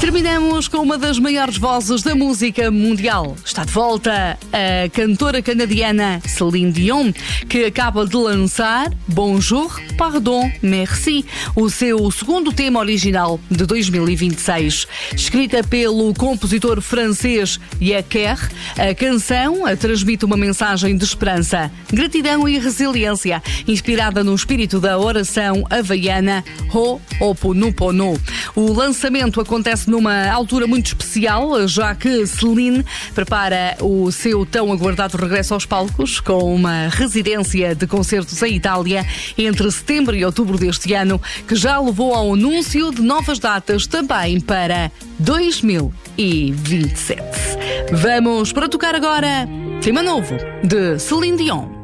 Terminamos com uma das maiores vozes da música mundial. Está de volta a cantora canadiana Céline Dion, que acaba de lançar Bonjour, Pardon, Merci, o seu segundo tema original de 2026. Escrita pelo compositor francês Yaker, a canção transmite uma mensagem de esperança, gratidão e resiliência, inspirada no espírito da oração havaiana Ho'oponopono. O lançamento acontece numa altura muito especial, já que Céline prepara o seu tão aguardado regresso aos palcos, com uma residência de concertos em Itália entre setembro e outubro deste ano, que já levou ao anúncio de novas datas também para 2027. Vamos para tocar agora tema novo de Céline Dion.